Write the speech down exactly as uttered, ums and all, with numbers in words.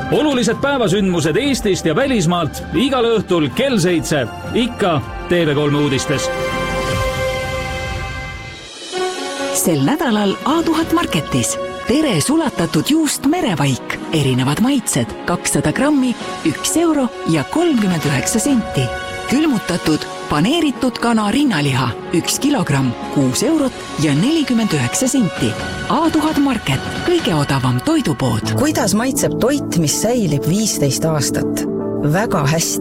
olulised päevasündmused Eestist ja välismaalt igal õhtul kell seitse, ikka T V kolm uudistes. Sel nädalal A tuhat Marketis. Tere sulatatud juust merevaik. Erinevad maitsed, kakssada grammi, üks euro ja kolmkümmend üheksa senti. Külmutatud, paneeritud kana rinnaliha, üks kilogramm, kuus eurot ja nelikümmend üheksa senti. A tuhat Market, kõige odavam toidupood. Kuidas maitseb toit, mis säilib viisteist aastat? Väga hästi.